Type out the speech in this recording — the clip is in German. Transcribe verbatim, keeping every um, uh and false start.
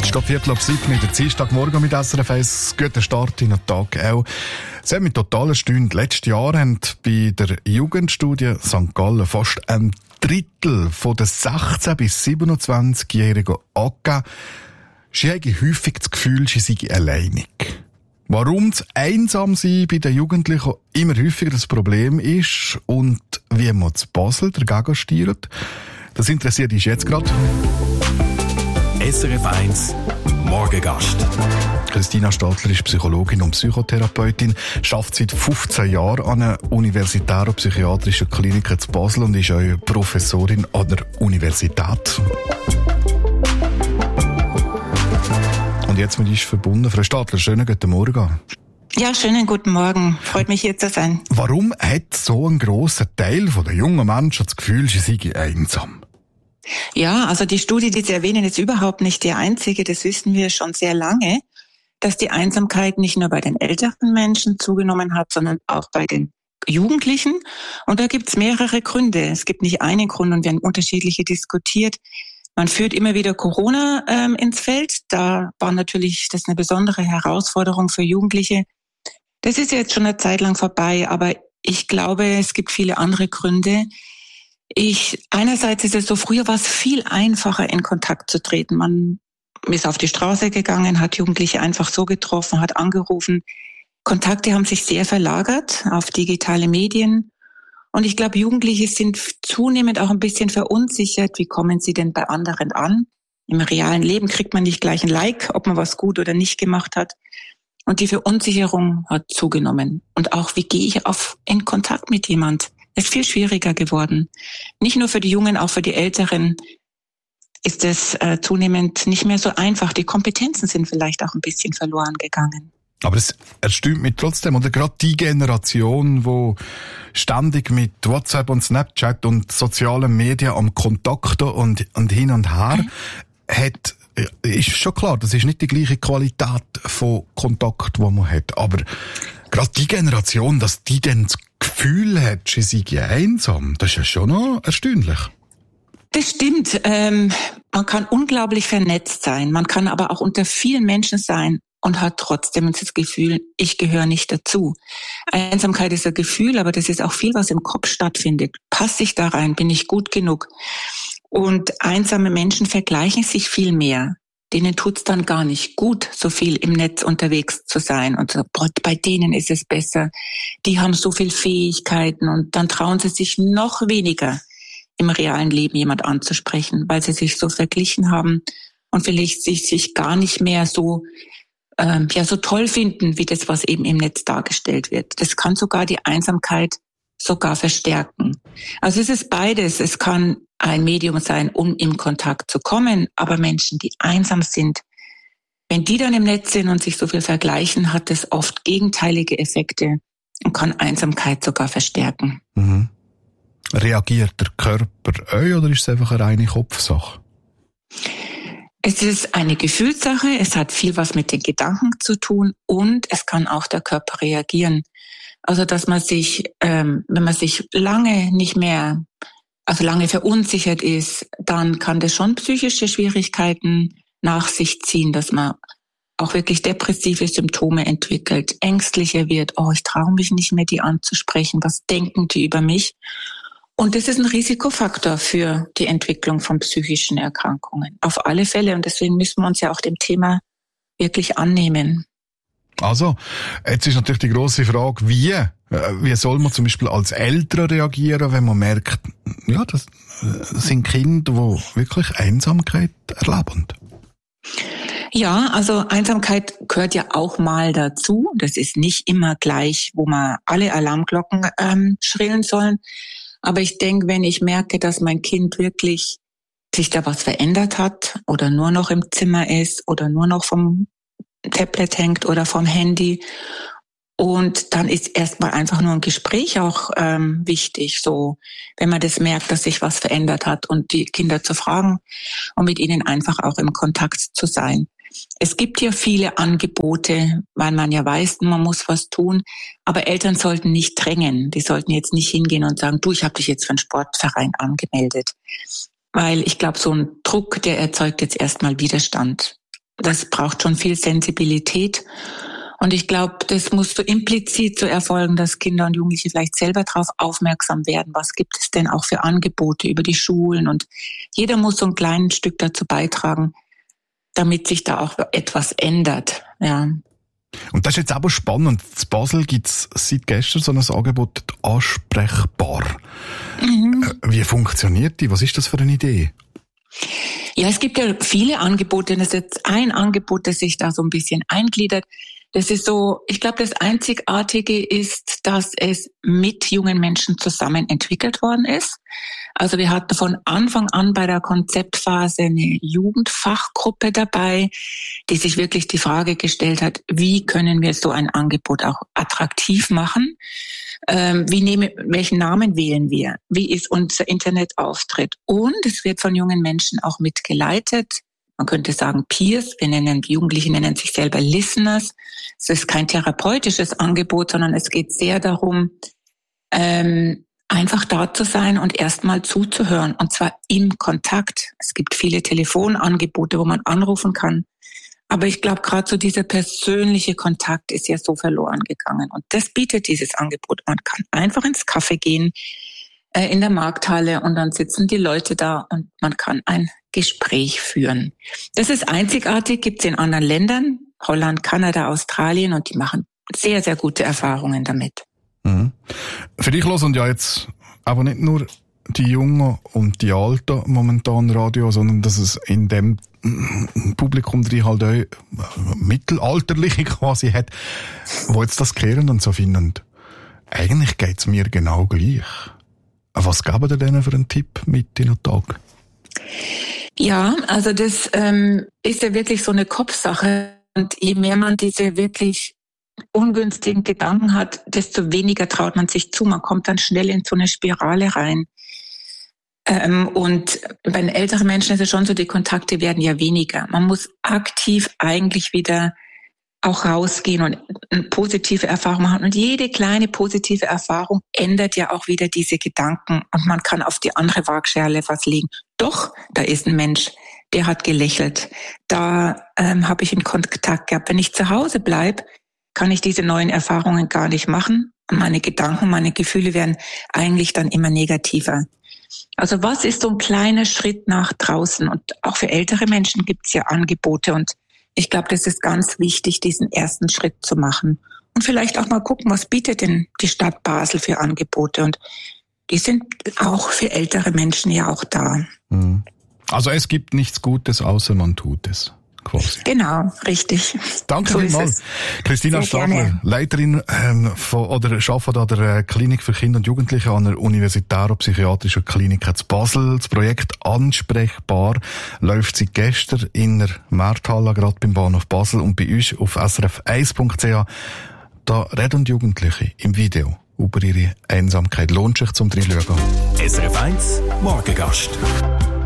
Es steht Viertel ab sieben mit der Dienstagmorgen mit S R F eins. Guten Start in den Tag auch. Es hat mit totaler Stunde. Letztes Jahr haben bei der Jugendstudie Sankt Gallen fast ein Drittel von den sechzehn- bis siebenundzwanzigjährigen angegeben. Sie haben häufig das Gefühl, sie seien alleinig. Warum das Einsamsein bei den Jugendlichen immer häufiger das Problem ist und wie man zu Basel dagegen steuert, das interessiert uns jetzt gerade. S R F eins Morgengast. Christina Stadler ist Psychologin und Psychotherapeutin, arbeitet seit fünfzehn Jahren an einer universitären psychiatrischen Klinik in Basel und ist auch Professorin an der Universität. Und jetzt mit uns verbunden. Frau Stadler, schönen guten Morgen. Ja, schönen guten Morgen. Freut mich, hier zu sein. Warum hat so ein grosser Teil der jungen Menschen das Gefühl, sie seien einsam? Ja, also die Studie, die Sie erwähnen, ist überhaupt nicht die einzige. Das wissen wir schon sehr lange, dass die Einsamkeit nicht nur bei den älteren Menschen zugenommen hat, sondern auch bei den Jugendlichen. Und da gibt es mehrere Gründe. Es gibt nicht einen Grund und wir haben unterschiedliche diskutiert. Man führt immer wieder Corona ähm, ins Feld. Da war natürlich das eine besondere Herausforderung für Jugendliche. Das ist jetzt schon eine Zeit lang vorbei, aber ich glaube, es gibt viele andere Gründe. Ich, einerseits ist es so, früher war es viel einfacher, in Kontakt zu treten. Man ist auf die Straße gegangen, hat Jugendliche einfach so getroffen, hat angerufen. Kontakte haben sich sehr verlagert auf digitale Medien. Und ich glaube, Jugendliche sind zunehmend auch ein bisschen verunsichert. Wie kommen sie denn bei anderen an? Im realen Leben kriegt man nicht gleich ein Like, ob man was gut oder nicht gemacht hat. Und die Verunsicherung hat zugenommen. Und auch, wie gehe ich auf in Kontakt mit jemand? Es ist viel schwieriger geworden. Nicht nur für die Jungen, auch für die Älteren ist es äh, zunehmend nicht mehr so einfach. Die Kompetenzen sind vielleicht auch ein bisschen verloren gegangen. Aber es erstaunt mich trotzdem, oder gerade die Generation, wo ständig mit WhatsApp und Snapchat und sozialen Medien am Kontakten und, und hin und her mhm. hat, ist schon klar, das ist nicht die gleiche Qualität von Kontakt, die man hat. Aber gerade die Generation, dass die dann das Gefühl hat, sie sei einsam, das ist ja schon noch erstaunlich. Das stimmt. Ähm, man kann unglaublich vernetzt sein. Man kann aber auch unter vielen Menschen sein und hat trotzdem das Gefühl, ich gehöre nicht dazu. Einsamkeit ist ein Gefühl, aber das ist auch viel, was im Kopf stattfindet. Passe ich da rein? Bin ich gut genug? Und einsame Menschen vergleichen sich viel mehr. Denen tut's dann gar nicht gut, so viel im Netz unterwegs zu sein. Und so, boah, bei denen ist es besser. Die haben so viel Fähigkeiten und dann trauen sie sich noch weniger im realen Leben jemand anzusprechen, weil sie sich so verglichen haben und vielleicht sich, sich gar nicht mehr so ähm, ja so toll finden, wie das, was eben im Netz dargestellt wird. Das kann sogar die Einsamkeit sogar verstärken. Also es ist beides. Es kann ein Medium sein, um in Kontakt zu kommen, aber Menschen, die einsam sind, wenn die dann im Netz sind und sich so viel vergleichen, hat es oft gegenteilige Effekte und kann Einsamkeit sogar verstärken. Mhm. Reagiert der Körper auch oder ist es einfach eine reine Kopfsache? Es ist eine Gefühlssache, es hat viel was mit den Gedanken zu tun und es kann auch der Körper reagieren. Also dass man sich, ähm, wenn man sich lange nicht mehr, also lange verunsichert ist, dann kann das schon psychische Schwierigkeiten nach sich ziehen, dass man auch wirklich depressive Symptome entwickelt, ängstlicher wird, oh, ich traue mich nicht mehr, die anzusprechen, was denken die über mich? Und das ist ein Risikofaktor für die Entwicklung von psychischen Erkrankungen. Auf alle Fälle. Und deswegen müssen wir uns ja auch dem Thema wirklich annehmen. Also, jetzt ist natürlich die grosse Frage, wie, wie soll man zum Beispiel als Eltern reagieren, wenn man merkt, ja, das sind Kinder, die wirklich Einsamkeit erleben. Ja, also Einsamkeit gehört ja auch mal dazu. Das ist nicht immer gleich, wo man alle Alarmglocken ähm, schrillen sollen. Aber ich denke, wenn ich merke, dass mein Kind wirklich sich da was verändert hat oder nur noch im Zimmer ist oder nur noch vom Tablet hängt oder vom Handy. Und dann ist erstmal einfach nur ein Gespräch auch ähm, wichtig, so wenn man das merkt, dass sich was verändert hat und die Kinder zu fragen und mit ihnen einfach auch im Kontakt zu sein. Es gibt ja viele Angebote, weil man ja weiß, man muss was tun, aber Eltern sollten nicht drängen. Die sollten jetzt nicht hingehen und sagen, du, ich habe dich jetzt für einen Sportverein angemeldet. Weil ich glaube, so ein Druck, der erzeugt jetzt erstmal Widerstand. das braucht schon viel Sensibilität. Und ich glaube, das muss so implizit so erfolgen, dass Kinder und Jugendliche vielleicht selber darauf aufmerksam werden. Was gibt es denn auch für Angebote über die Schulen? Und jeder muss so ein kleines Stück dazu beitragen, damit sich da auch etwas ändert. Ja. Und das ist jetzt aber spannend. In Basel gibt es seit gestern so ein Angebot, ansprechbar. Mhm. Wie funktioniert die? Was ist das für eine Idee? Ja, es gibt ja viele Angebote. Das ist jetzt ein Angebot, das sich da so ein bisschen eingliedert. Das ist so, ich glaube, das Einzigartige ist, dass es mit jungen Menschen zusammen entwickelt worden ist. Also wir hatten von Anfang an bei der Konzeptphase eine Jugendfachgruppe dabei, die sich wirklich die Frage gestellt hat, wie können wir so ein Angebot auch attraktiv machen? Ähm, wie nehmen, welchen Namen wählen wir? Wie ist unser Internetauftritt? Und es wird von jungen Menschen auch mitgeleitet. Man könnte sagen Peers, wir nennen, die Jugendlichen nennen sich selber Listeners. Es ist kein therapeutisches Angebot, sondern es geht sehr darum, ähm, einfach da zu sein und erstmal zuzuhören, und zwar im Kontakt. Es gibt viele Telefonangebote, wo man anrufen kann. Aber ich glaube, gerade so dieser persönliche Kontakt ist ja so verloren gegangen. Und das bietet dieses Angebot. Man kann einfach ins Café gehen, äh, in der Markthalle, und dann sitzen die Leute da und man kann ein Gespräch führen. Das ist einzigartig, gibt es in anderen Ländern, Holland, Kanada, Australien, und die machen sehr, sehr gute Erfahrungen damit. Mhm. Für dich hören ja jetzt aber nicht nur die Jungen und die Alten momentan Radio, sondern dass es in dem Publikum drin halt auch Mittelalterliche quasi hat, wo jetzt das kehren und so finden. Eigentlich geht's mir genau gleich. Was geben ihr denen für einen Tipp mit in den Tag? Ja, also das ähm, ist ja wirklich so eine Kopfsache. Und je mehr man diese wirklich ungünstigen Gedanken hat, desto weniger traut man sich zu. Man kommt dann schnell in so eine Spirale rein. Ähm, und bei den älteren Menschen ist es schon so, die Kontakte werden ja weniger. Man muss aktiv eigentlich wieder auch rausgehen und eine positive Erfahrung machen. Und jede kleine positive Erfahrung ändert ja auch wieder diese Gedanken. Und man kann auf die andere Waagschale was legen. Doch, da ist ein Mensch, der hat gelächelt. Da ähm, habe ich einen Kontakt gehabt. Wenn ich zu Hause bleibe, kann ich diese neuen Erfahrungen gar nicht machen. Und meine Gedanken, meine Gefühle werden eigentlich dann immer negativer. Also was ist so ein kleiner Schritt nach draußen? Und auch für ältere Menschen gibt es ja Angebote. Und ich glaube, das ist ganz wichtig, diesen ersten Schritt zu machen. Und vielleicht auch mal gucken, was bietet denn die Stadt Basel für Angebote? Und die sind auch für ältere Menschen ja auch da. Also es gibt nichts Gutes, außer man tut es. Quasi. Genau, richtig. Danke so vielmals. Christina Stadler, Leiterin ähm, von, oder arbeitet an der Klinik für Kinder und Jugendliche an der Universitären Psychiatrischen Klinik zu Basel. Das Projekt Ansprechbar läuft seit gestern in der Markthalle, gerade beim Bahnhof Basel, und bei uns auf s r f eins punkt c h. Da reden Jugendliche im Video über ihre Einsamkeit. Lohnt sich zum Reinschauen. S R F eins Morgengast.